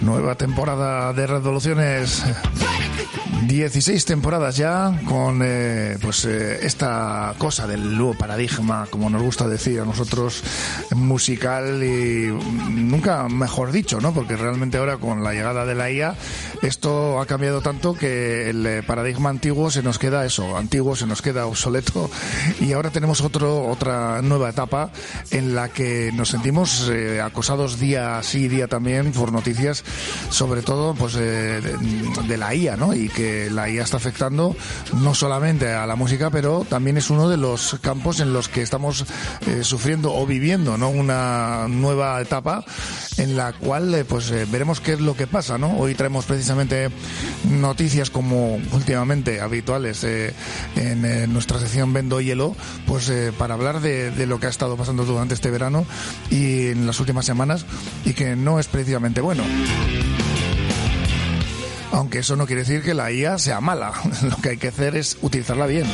Nueva temporada de Revoluciones. 16 temporadas ya con esta cosa del nuevo paradigma, como nos gusta decir a nosotros, musical, y nunca mejor dicho, ¿no? Porque realmente ahora con la llegada de la IA esto ha cambiado tanto que el paradigma antiguo se nos queda obsoleto, y ahora tenemos otra nueva etapa en la que nos sentimos acosados día sí día también por noticias, sobre todo pues de la IA, ¿no? Y que la IA está afectando no solamente a la música, pero también es uno de los campos en los que estamos sufriendo o viviendo, ¿no? Una nueva etapa en la cual veremos qué es lo que pasa, ¿no? Hoy traemos precisamente noticias como últimamente habituales en nuestra sección Vendo Hielo, para hablar de lo que ha estado pasando durante este verano y en las últimas semanas, y que no es precisamente bueno. Aunque eso no quiere decir que la IA sea mala. Lo que hay que hacer es utilizarla bien.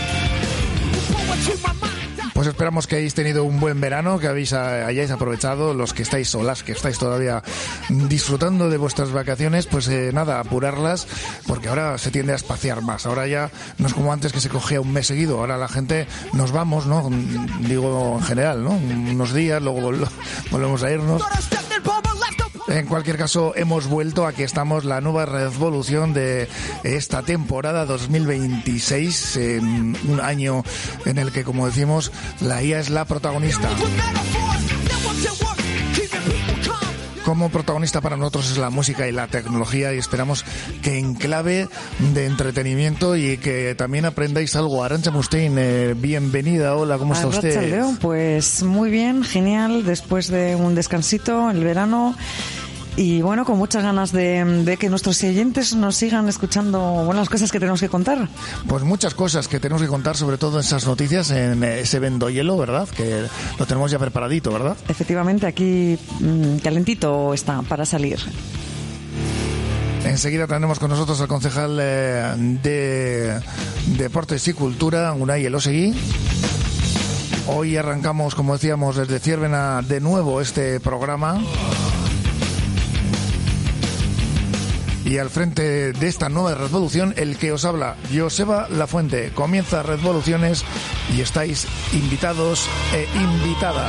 Pues esperamos que hayáis tenido un buen verano, que hayáis aprovechado, los que estáis solas, que estáis todavía disfrutando de vuestras vacaciones, apurarlas, porque ahora se tiende a espaciar más. Ahora ya no es como antes, que se cogía un mes seguido. Ahora la gente nos vamos, ¿no? Digo en general, ¿no? Unos días, luego volvemos a irnos. En cualquier caso, hemos vuelto. Aquí estamos, la nueva revolución de esta temporada 2026, en un año en el que, como decimos, la IA es la protagonista. Como protagonista para nosotros es la música y la tecnología, y esperamos que en clave de entretenimiento y que también aprendáis algo. Arantxa Mustein, bienvenida. Hola, ¿cómo está usted? Arratsaldeon, pues muy bien, genial, después de un descansito en el verano. Y bueno, con muchas ganas de que nuestros oyentes nos sigan escuchando las cosas que tenemos que contar. Pues muchas cosas que tenemos que contar, sobre todo esas noticias en ese Vendo Hielo, ¿verdad? Que lo tenemos ya preparadito, ¿verdad? Efectivamente, aquí calentito está para salir. Enseguida tenemos con nosotros al concejal de Deportes y Cultura, Unai Elosegui. Hoy arrancamos, como decíamos, desde Ciervena de nuevo este programa. Y al frente de esta nueva revolución, el que os habla, Joseba Lafuente. Comienza Revoluciones y estáis invitados e invitadas.